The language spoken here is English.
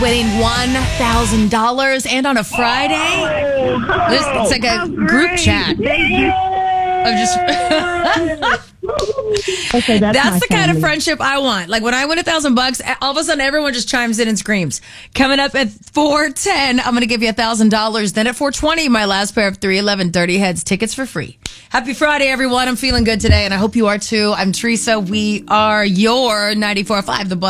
Winning $1,000 and on a Friday. It's like a group chat. Of just Okay, that's the kind of friendship I want. Like when I win $1,000, all of a sudden everyone just chimes in and screams. Coming up at 4:10, I'm going to give you $1,000. Then at 4:20, my last pair of 311 Dirty Heads tickets for free. Happy Friday, everyone. I'm feeling good today, and I hope you are too. I'm Teresa. We are your 94.5 The Buzz.